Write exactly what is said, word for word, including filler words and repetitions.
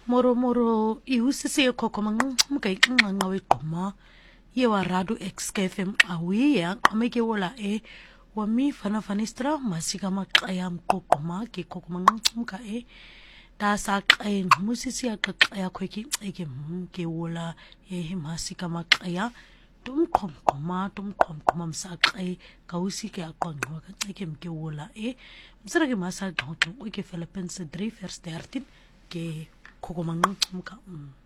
moro moro ihusise khokho manqamka inqanqa wegquma ye waradu X K F M awiya ameke wola e wami fana fanistra masika maqaya mqoqoma ke khokho manqamka e da sa qen musisi aqaqaya khweki eke ke wola ye masika maqaya tum qomqoma tum qomqoma msaqe kawusi ke aqonqwa ka eke mke wola e msara ke masa qonqo ke Philippines three verse thirteen ke khokho manqamka